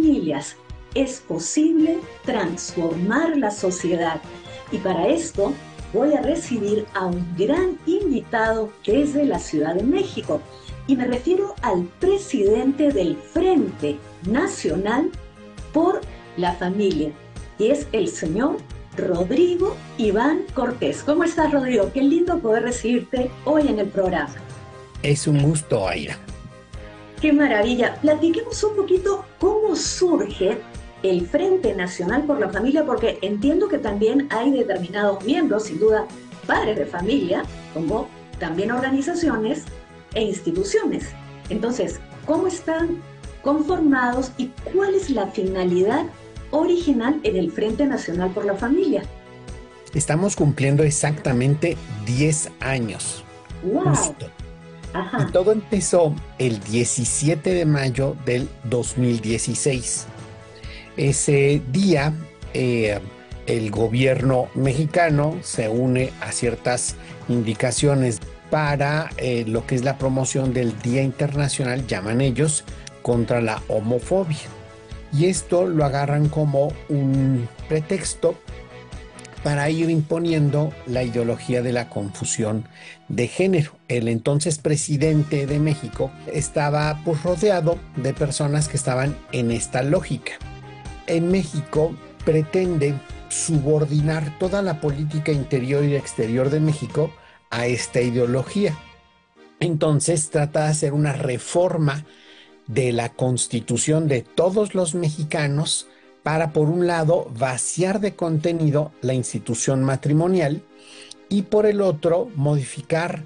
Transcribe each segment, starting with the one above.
familias es posible transformar la sociedad. Y para esto voy a recibir a un gran invitado desde la Ciudad de México. Y me refiero al presidente del Frente Nacional por la Familia. Y es el señor Rodrigo Iván Cortés. ¿Cómo estás, Rodrigo? Qué lindo poder recibirte hoy en el programa. Es un gusto, Aira. ¡Qué maravilla! Platiquemos un poquito cómo surge el Frente Nacional por la Familia, porque entiendo que también hay determinados miembros, sin duda, padres de familia, como también organizaciones e instituciones. Entonces, ¿cómo están conformados y cuál es la finalidad original en el Frente Nacional por la Familia? Estamos cumpliendo exactamente 10 años. ¡Wow! Justo. Ajá. Y todo empezó el 17 de mayo del 2016. Ese día, el gobierno mexicano se une a ciertas indicaciones para lo que es la promoción del Día Internacional, llaman ellos, contra la homofobia. Y esto lo agarran como un pretexto para ir imponiendo la ideología de la confusión de género. El entonces presidente de México estaba pues rodeado de personas que estaban en esta lógica. En México pretende subordinar toda la política interior y exterior de México a esta ideología. Entonces trata de hacer una reforma de la Constitución de todos los mexicanos para, por un lado, vaciar de contenido la institución matrimonial y, por el otro, modificar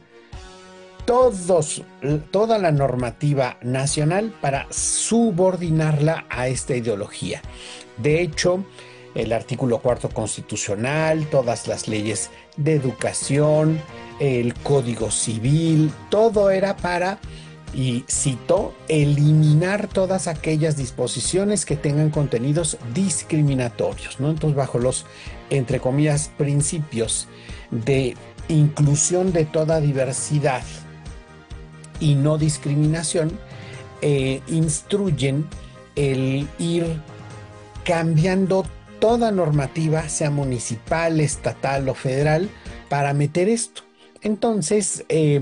toda la normativa nacional para subordinarla a esta ideología. De hecho, el artículo 4 constitucional, todas las leyes de educación, el Código Civil, todo era para, y cito, eliminar todas aquellas disposiciones que tengan contenidos discriminatorios, ¿no? Entonces, bajo los, entre comillas, principios de inclusión de toda diversidad y no discriminación, instruyen el ir cambiando toda normativa, sea municipal, estatal o federal, para meter esto. Entonces,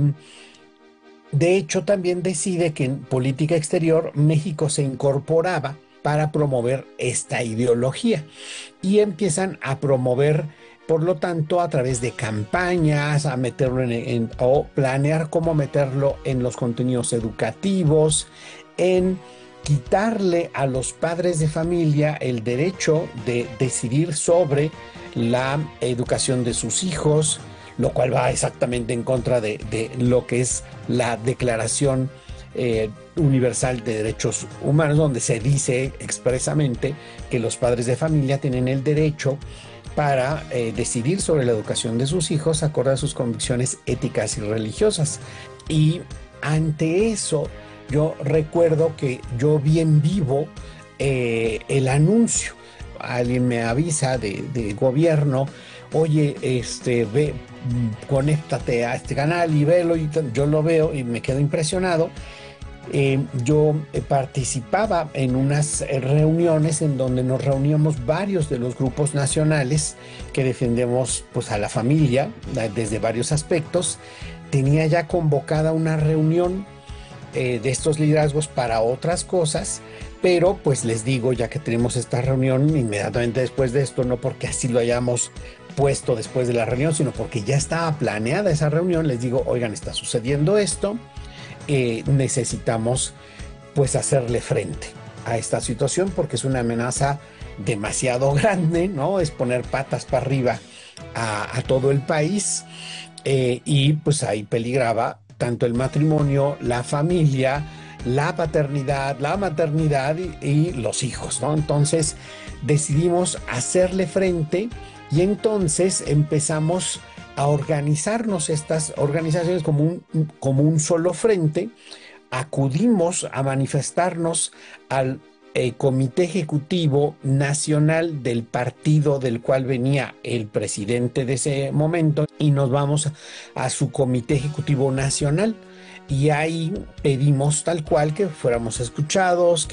de hecho, también decide que en política exterior México se incorporaba para promover esta ideología y empiezan a promover, por lo tanto, a través de campañas, a meterlo o planear cómo meterlo en los contenidos educativos, en quitarle a los padres de familia el derecho de decidir sobre la educación de sus hijos, lo cual va exactamente en contra de lo que es la Declaración Universal de Derechos Humanos, donde se dice expresamente que los padres de familia tienen el derecho para decidir sobre la educación de sus hijos acorde a sus convicciones éticas y religiosas. Y ante eso, yo recuerdo que yo vi en vivo el anuncio. Alguien me avisa de gobierno, oye, ve, conéctate a este canal y velo, y yo lo veo y me quedo impresionado. Yo participaba en unas reuniones en donde nos reuníamos varios de los grupos nacionales que defendemos pues a la familia desde varios aspectos. Tenía ya convocada una reunión de estos liderazgos para otras cosas, pero pues les digo, ya que tenemos esta reunión inmediatamente después de esto, no porque así lo hayamos puesto después de la reunión, sino porque ya estaba planeada esa reunión, les digo, oigan, está sucediendo esto, necesitamos pues hacerle frente a esta situación porque es una amenaza demasiado grande, ¿no? Es poner patas para arriba a todo el país, y pues ahí peligraba tanto el matrimonio, la familia, la paternidad, la maternidad y los hijos, ¿no? Entonces decidimos hacerle frente y entonces empezamos a organizarnos estas organizaciones como un solo frente. Acudimos a manifestarnos al Comité Ejecutivo Nacional del partido del cual venía el presidente de ese momento y nos vamos a su Comité Ejecutivo Nacional. Y ahí pedimos tal cual que fuéramos escuchados,